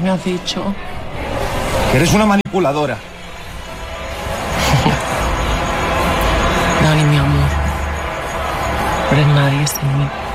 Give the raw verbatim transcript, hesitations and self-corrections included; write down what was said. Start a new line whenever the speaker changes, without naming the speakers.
me has dicho?
Que eres una manipuladora.
Dani, mi amor. No eres nadie sin mí.